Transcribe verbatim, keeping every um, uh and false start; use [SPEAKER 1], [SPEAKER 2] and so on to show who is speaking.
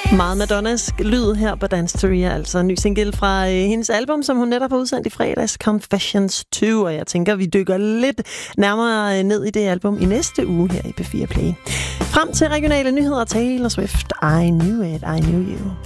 [SPEAKER 1] Meget Madonnas lyd her på Dance to Ria, altså en ny single fra øh, hendes album, som hun netop har udsendt i fredags, Confessions to, og jeg tænker, vi dykker lidt nærmere ned i det album i næste uge her i P fire Play. Frem til regionale nyheder, Taylor Swift, I Knew It, I Knew You.